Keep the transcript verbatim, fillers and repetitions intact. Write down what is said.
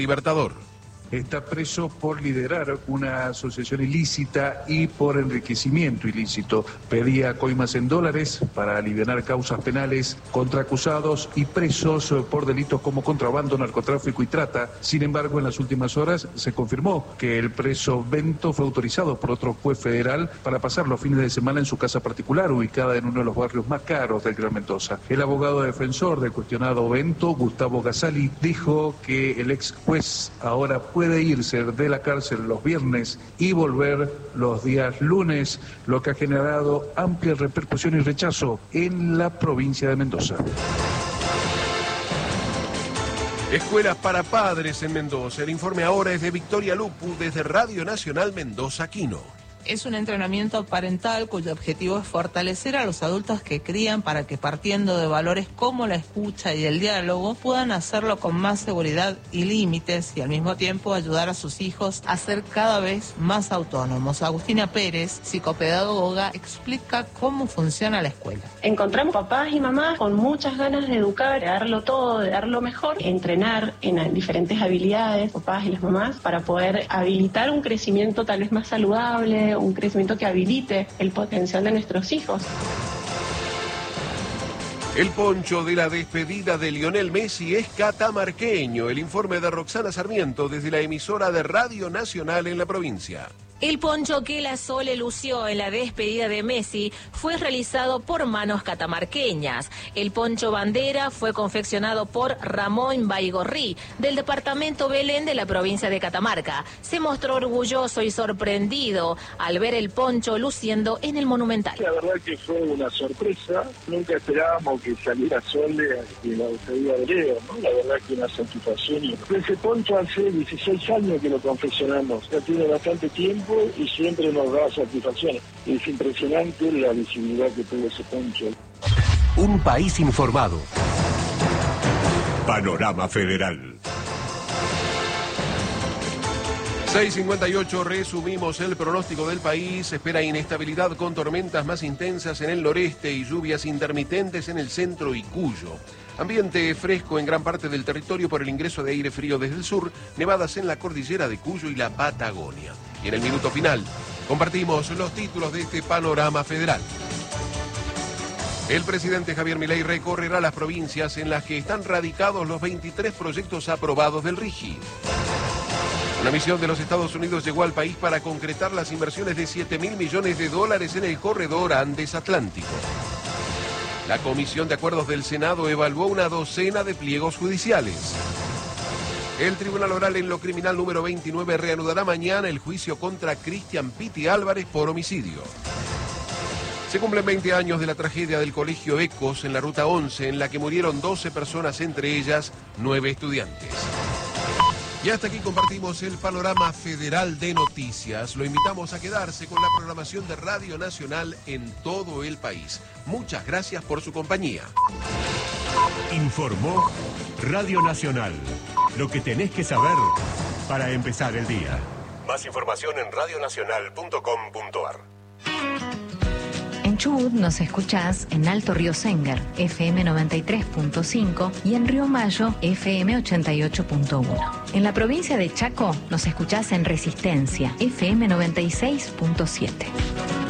Libertador. Está preso por liderar una asociación ilícita y por enriquecimiento ilícito. Pedía coimas en dólares para aliviar causas penales contra acusados y presos por delitos como contrabando, narcotráfico y trata. Sin embargo, en las últimas horas se confirmó que el preso Bento fue autorizado por otro juez federal para pasar los fines de semana en su casa particular, ubicada en uno de los barrios más caros del Gran Mendoza. El abogado defensor del cuestionado Bento, Gustavo Gasali, dijo que el ex juez ahora puede puede irse de la cárcel los viernes y volver los días lunes, lo que ha generado amplia repercusión y rechazo en la provincia de Mendoza. Escuelas para padres en Mendoza. El informe ahora es de Victoria Lupu desde Radio Nacional Mendoza Quino. Es un entrenamiento parental cuyo objetivo es fortalecer a los adultos que crían para que, partiendo de valores como la escucha y el diálogo, puedan hacerlo con más seguridad y límites y al mismo tiempo ayudar a sus hijos a ser cada vez más autónomos. Agustina Pérez, psicopedagoga, explica cómo funciona la escuela. Encontramos papás y mamás con muchas ganas de educar, de darlo todo, de dar lo mejor, entrenar en diferentes habilidades, papás y las mamás, para poder habilitar un crecimiento tal vez más saludable, un crecimiento que habilite el potencial de nuestros hijos. El poncho de la despedida de Lionel Messi es catamarqueño. El informe de Roxana Sarmiento desde la emisora de Radio Nacional en la provincia. El poncho que la Sole lució en la despedida de Messi fue realizado por manos catamarqueñas. El poncho bandera fue confeccionado por Ramón Baigorrí, del departamento Belén de la provincia de Catamarca. Se mostró orgulloso y sorprendido al ver el poncho luciendo en el Monumental. La verdad que fue una sorpresa. Nunca esperábamos que saliera Sole en la despedida de Leo, ¿no? La verdad que una satisfacción. Ese poncho hace dieciséis años que lo confeccionamos. Ya tiene bastante tiempo y siempre nos da satisfacción. Es impresionante la visibilidad que tuvo ese poncho. Un país informado. Panorama Federal. seis cincuenta y ocho, resumimos el pronóstico del país. Se espera inestabilidad con tormentas más intensas en el noreste y lluvias intermitentes en el centro y Cuyo. Ambiente fresco en gran parte del territorio por el ingreso de aire frío desde el sur, nevadas en la cordillera de Cuyo y la Patagonia. Y en el minuto final, compartimos los títulos de este panorama federal. El presidente Javier Milei recorrerá las provincias en las que están radicados los veintitrés proyectos aprobados del RIGI. Una misión de los Estados Unidos llegó al país para concretar las inversiones de siete mil millones de dólares en el corredor Andes-Atlántico. La Comisión de Acuerdos del Senado evaluó una docena de pliegos judiciales. El Tribunal Oral en lo Criminal número veintinueve reanudará mañana el juicio contra Cristian Piti Álvarez por homicidio. Se cumplen veinte años de la tragedia del colegio Ecos en la Ruta once, en la que murieron doce personas, entre ellas nueve estudiantes. Y hasta aquí compartimos el panorama federal de noticias. Lo invitamos a quedarse con la programación de Radio Nacional en todo el país. Muchas gracias por su compañía. Informó Radio Nacional. Lo que tenés que saber para empezar el día. Más información en radio nacional punto com punto ar. En Chubut nos escuchás en Alto Río Sengar, F M noventa y tres punto cinco y en Río Mayo, F M ochenta y ocho punto uno. En la provincia de Chaco nos escuchás en Resistencia, F M noventa y seis punto siete.